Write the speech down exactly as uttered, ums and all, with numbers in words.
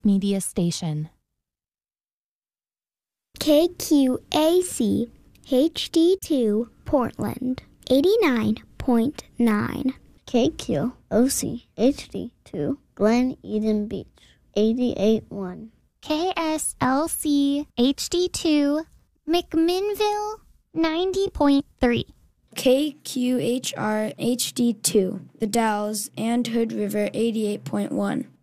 Media Station. K Q A C H D two Portland, eighty-nine point nine. K Q O C H D two Glen Eden Beach, eighty-eight point one. K S L C H D two McMinnville, ninety point three. K Q H R H D two The Dalles and Hood River, eighty-eight point one.